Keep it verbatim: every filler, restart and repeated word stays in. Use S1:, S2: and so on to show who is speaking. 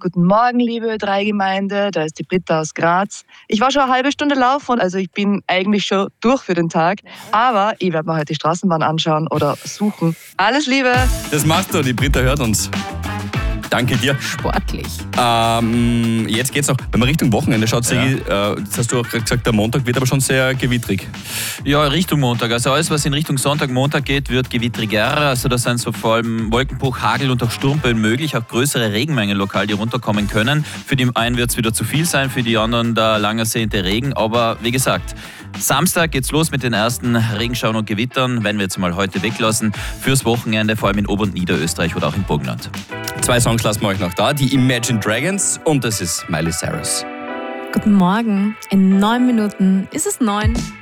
S1: Guten Morgen, liebe drei Gemeinde. Da ist die Britta aus Graz. Ich war schon eine halbe Stunde laufen, also ich bin eigentlich schon durch für den Tag. Aber ich werde mir heute die Straßenbahn anschauen oder suchen. Alles Liebe.
S2: Das machst du, die Britta hört uns. Danke dir.
S3: Sportlich.
S2: Ähm, jetzt geht's noch, wenn man Richtung Wochenende schaut, ja. äh, das hast du auch gerade gesagt, der Montag wird aber schon sehr gewittrig.
S4: Ja, Richtung Montag. Also alles, was in Richtung Sonntag, Montag geht, wird gewittriger. Also da sind so vor allem Wolkenbruch, Hagel und auch Sturmböen möglich, auch größere Regenmengen lokal, die runterkommen können. Für die einen wird es wieder zu viel sein, für die anderen der lang ersehnte Regen. Aber wie gesagt, Samstag geht's los mit den ersten Regenschauern und Gewittern, wenn wir jetzt mal heute weglassen, fürs Wochenende, vor allem in Ober- und Niederösterreich oder auch im Burgenland.
S2: Zwei Songs lassen wir euch noch da, die Imagine Dragons und das ist Miley Cyrus.
S3: Guten Morgen, in neun Minuten ist es neun.